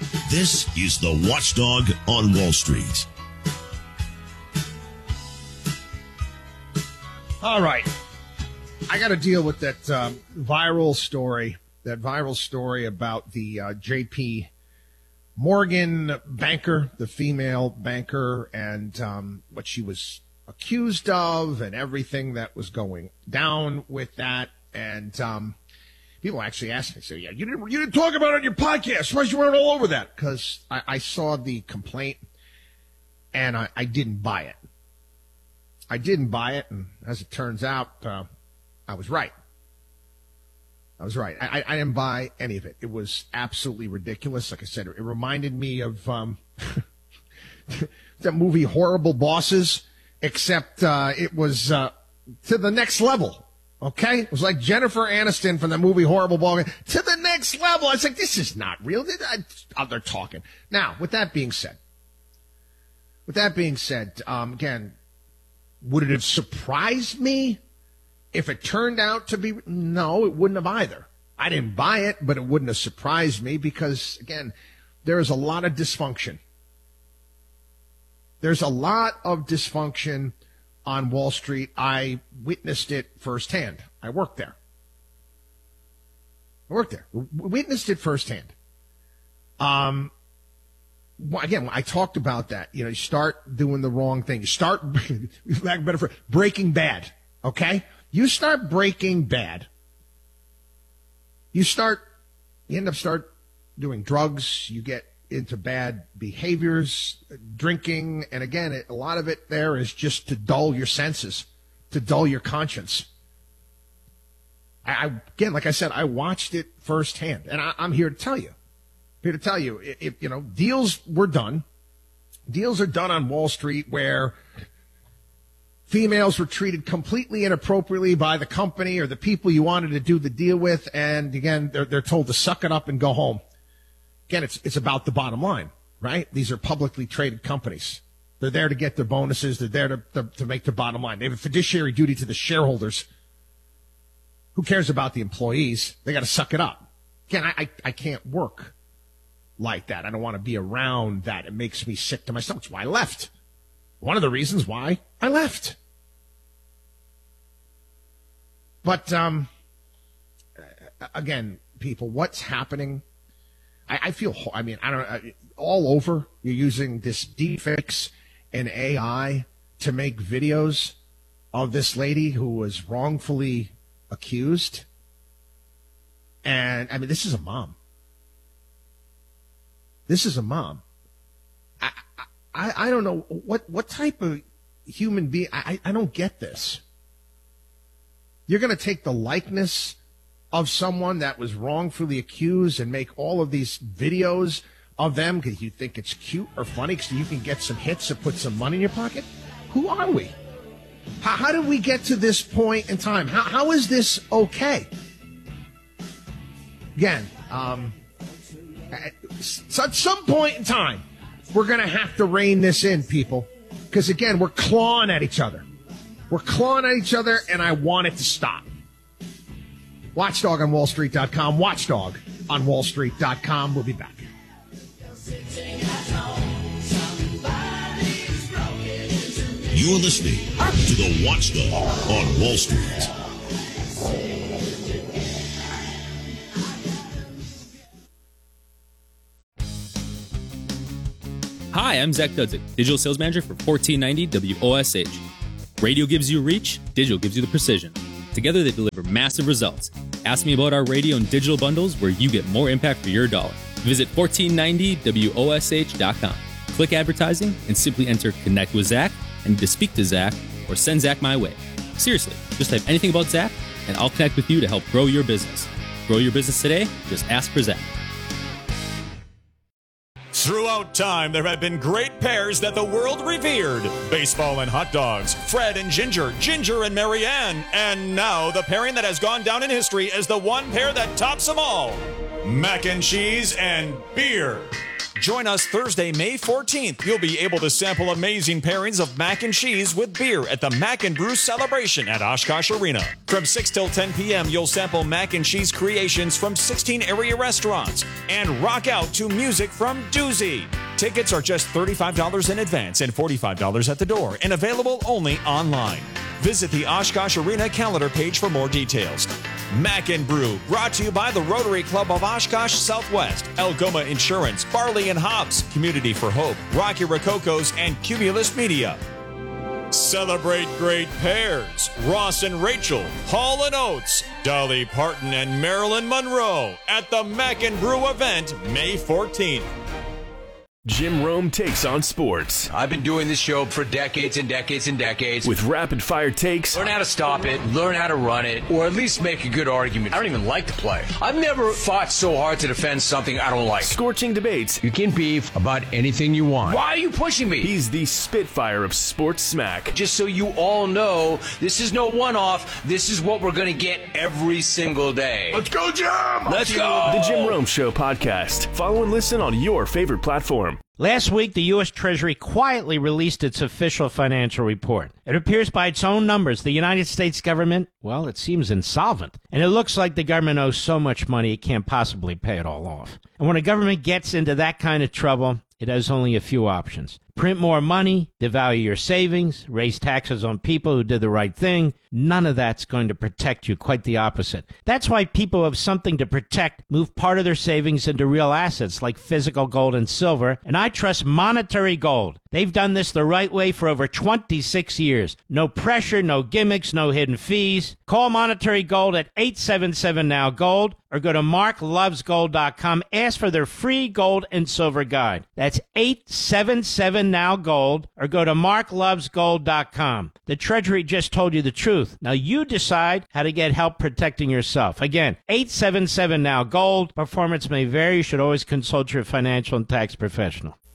This is the Watchdog on Wall Street. All right. I got to deal with that viral story about the J.P. Morgan banker, the female banker, and what she was accused of and everything that was going down with that. And people actually asked me, yeah, you didn't talk about it on your podcast. Why you weren't all over that? Because I saw the complaint and I didn't buy it. I didn't buy it, and as it turns out, I was right. I didn't buy any of it. It was absolutely ridiculous. Like I said, it reminded me of that movie Horrible Bosses, except it was to the next level. Okay? It was like Jennifer Aniston from the movie Horrible Bosses to the next level. I was like, this is not real. They're talking. Now, with that being said, again, would it have surprised me if it turned out to be? No, it wouldn't have either. I didn't buy it, but it wouldn't have surprised me because, again, there is a lot of dysfunction. There's a lot of dysfunction on Wall Street. I witnessed it firsthand. I worked there. Witnessed it firsthand. Again, I talked about that. You start doing the wrong thing. You start, Breaking Bad, okay? You start Breaking Bad. You end up doing drugs. You get into bad behaviors, drinking. And again, a lot of it there is just to dull your senses, to dull your conscience. Again, like I said, I watched it firsthand, and I'm here to tell you. If deals were done. Deals are done on Wall Street where females were treated completely inappropriately by the company or the people you wanted to do the deal with, and again, they're told to suck it up and go home. Again, it's about the bottom line, right? These are publicly traded companies. They're there to get their bonuses. They're there to make their bottom line. They have a fiduciary duty to the shareholders. Who cares about the employees? They got to suck it up. Again, I can't work like that. I don't want to be around that. It makes me sick to my stomach. That's why I left. One of the reasons why I left. But, again, people, what's happening? I feel, I don't know, all over, you're using this deepfakes and AI to make videos of this lady who was wrongfully accused. And, this is a mom. I don't know what type of human being. I don't get this. You're going to take the likeness of someone that was wrongfully accused and make all of these videos of them because you think it's cute or funny because you can get some hits and put some money in your pocket? Who are we? How did we get to this point in time? How is this okay? Again, so at some point in time, we're going to have to rein this in, people. Because, again, we're clawing at each other. And I want it to stop. Watchdog on WallStreet.com. Watchdog on WallStreet.com. We'll be back. You're listening to the Watchdog on Wall Street. Hi, I'm Zach Dudzik, Digital Sales Manager for 1490 WOSH. Radio gives you reach, digital gives you the precision. Together they deliver massive results. Ask me about our radio and digital bundles where you get more impact for your dollar. Visit 1490WOSH.com. Click advertising and simply enter Connect with Zach and to speak to Zach or send Zach my way. Seriously, just type anything about Zach and I'll connect with you to help grow your business. Grow your business today? Just ask for Zach. Throughout time, there have been great pairs that the world revered. Baseball and hot dogs, Fred and Ginger, Ginger and Marianne, and now the pairing that has gone down in history as the one pair that tops them all, mac and cheese and beer. Join us Thursday, May 14th. You'll be able to sample amazing pairings of mac and cheese with beer at the Mac and Brew Celebration at Oshkosh Arena. From 6 till 10 p.m., you'll sample mac and cheese creations from 16 area restaurants and rock out to music from Doozy. Tickets are just $35 in advance and $45 at the door and available only online. Visit the Oshkosh Arena calendar page for more details. Mac and Brew, brought to you by the Rotary Club of Oshkosh Southwest, Algoma Insurance, Barley and Hobbs, Community for Hope, Rocky Rococos, and Cumulus Media. Celebrate great pairs. Ross and Rachel, Hall and Oates, Dolly Parton and Marilyn Monroe at the Mac and Brew event May 14th. Jim Rome takes on sports. I've been doing this show for decades and decades and decades. With rapid-fire takes. Learn how to stop it, learn how to run it, or at least make a good argument. I don't even like to play. I've never fought so hard to defend something I don't like. Scorching debates. You can beef about anything you want. Why are you pushing me? He's the Spitfire of sports smack. Just so you all know, this is no one-off. This is what we're going to get every single day. Let's go, Jim! Let's go! The Jim Rome Show podcast. Follow and listen on your favorite platform. Last week, the U.S. Treasury quietly released its official financial report. It appears by its own numbers, the United States government, well, it seems insolvent. And it looks like the government owes so much money it can't possibly pay it all off. And when a government gets into that kind of trouble, it has only a few options. Print more money, devalue your savings, raise taxes on people who did the right thing. None of that's going to protect you, quite the opposite. That's why people who have something to protect move part of their savings into real assets like physical gold and silver, and I trust Monetary Gold. They've done this the right way for over 26 years. No pressure, no gimmicks, no hidden fees. Call Monetary Gold at 877-NOW-GOLD or go to marklovesgold.com. Ask for their free gold and silver guide. That's 877-NOW-GOLD or go to marklovesgold.com. The Treasury just told you the truth. Now you decide how to get help protecting yourself. Again, 877-NOW-GOLD. Performance may vary. You should always consult your financial and tax professional.